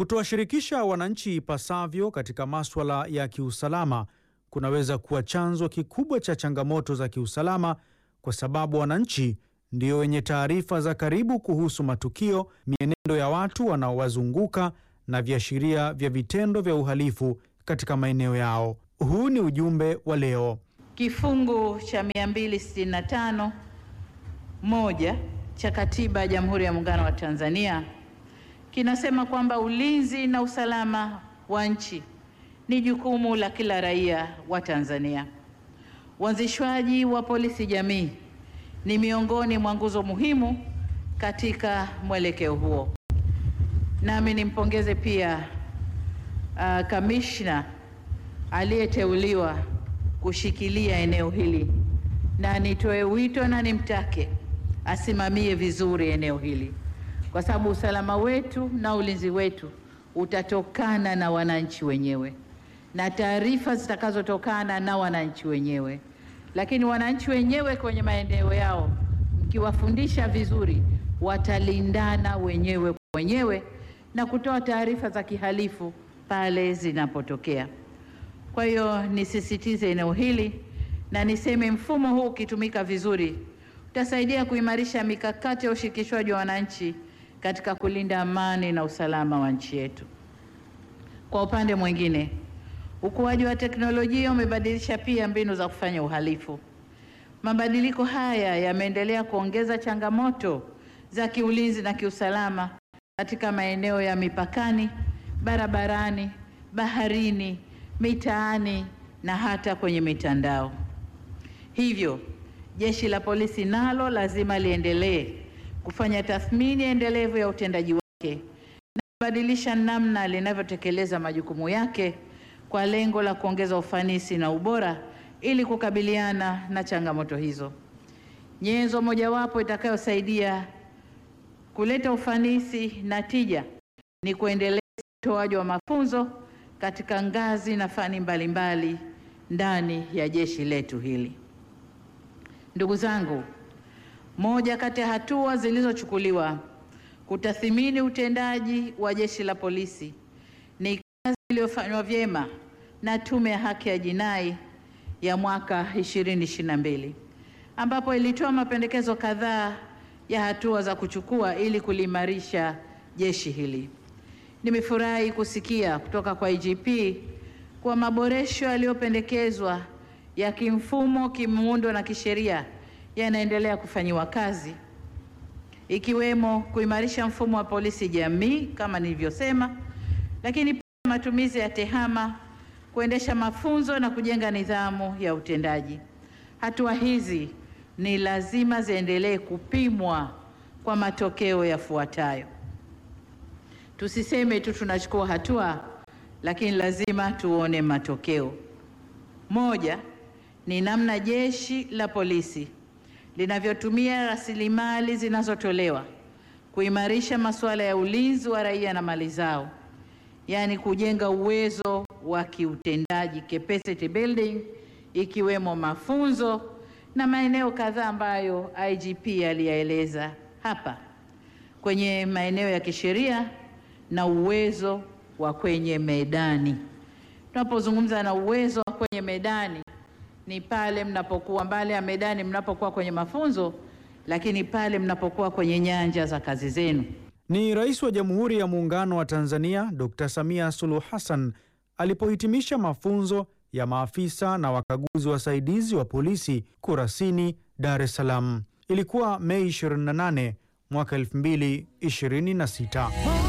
Kutowashirikisha wananchi ipasavyo katika masuala ya kiusalama kunaweza kuwa chanzo kikubwa cha changamoto za kiusalama, kwa sababu wananchi ndio wenye taarifa za karibu kuhusu matukio, mienendo ya watu wanaowazunguka na viashiria vya vitendo vya uhalifu katika maeneo yao. Huu ni ujumbe wa leo. Kifungu cha 265 moja cha Katiba ya Jamhuri ya Muungano wa Tanzania kinasema kwamba ulinzi na usalama wa nchi ni jukumu la kila raia wa Tanzania. Uanzishwaji wa polisi jamii ni miongoni mwa nguzo muhimu katika mwelekeo huo. Nami nimpongeze pia kamishna aliyeteuliwa kushikilia eneo hili, na nitoe wito na nimtake asimamie vizuri eneo hili, kwa sababu usalama wetu na ulinzi wetu utatokana na wananchi wenyewe na taarifa zitakazotokana na wananchi wenyewe. Lakini wananchi wenyewe kwenye maeneo yao, mkiwafundisha vizuri, watalindana wenyewe kwa wenyewe na kutoa taarifa za kihalifu pale zinapotokea. Kwa hiyo nisisitize eneo hili na niseme mfumo huu ukitumika vizuri utasaidia kuimarisha mikakati ya ushirikishwaji wa wananchi katika kulinda amani na usalama wa nchi yetu. Kwa upande mwingine, ukuaji wa teknolojia umebadilisha pia mbinu za kufanya uhalifu. Mabadiliko haya yameendelea kuongeza changamoto za kiulinzi na kiusalama katika maeneo ya mipakani, barabarani, baharini, mitaani na hata kwenye mitandao. Hivyo, Jeshi la Polisi nalo lazima liendelee kufanya tathmini endelevu ya utendaji wake na kubadilisha namna linavyotekeleza majukumu yake kwa lengo la kuongeza ufanisi na ubora ili kukabiliana na changamoto hizo. Nyenzo mojawapo itakayosaidia kuleta ufanisi na tija ni kuendeleza utoaji wa mafunzo katika ngazi na fani mbalimbali ndani ya jeshi letu hili. Ndugu zangu, moja kati ya hatua zilizochukuliwa kutathmini utendaji wa Jeshi la Polisi ni kazi iliyofanywa vyema na Tume ya Haki ya Jinai ya mwaka 2022, ambapo ilitoa mapendekezo kadhaa ya hatua za kuchukua ili kuliimarisha jeshi hili. Nimefurahi kusikia kutoka kwa IGP kwa maboresho yaliyopendekezwa ya kimfumo, kimuundo na kisheria yanaendelea kufanyiwa kazi, ikiwemo kuimarisha mfumo wa polisi jamii kama nilivyosema, lakini pia matumizi ya tehama, kuendesha mafunzo na kujenga nidhamu ya utendaji. Hatua hizi ni lazima ziendelee kupimwa kwa matokeo yafuatayo. Tusiseme tu tunachukua hatua, lakini lazima tuone matokeo. Moja ni namna Jeshi la Polisi linavyotumia rasilimali zinazotolewa kuimarisha masuala ya ulinzi wa raia na mali zao, yaani kujenga uwezo wa kiutendaji, capacity building, ikiwemo mafunzo na maeneo kadhaa ambayo IGP aliyaeleza hapa, kwenye maeneo ya kisheria na uwezo wa kwenye medani. Tunapozungumza na uwezo wa kwenye medani ni pale mnapokuwa mbali ya medani, mnapokuwa kwenye mafunzo, lakini pale mnapokuwa kwenye nyanja za kazi zenu. Ni Rais wa Jamhuri ya Muungano wa Tanzania Dr. Samia Suluhu Hassan alipohitimisha mafunzo ya maafisa na wakaguzi wasaidizi wa polisi Kurasini, Dar es Salaam. Ilikuwa Mei 28 mwaka 2026.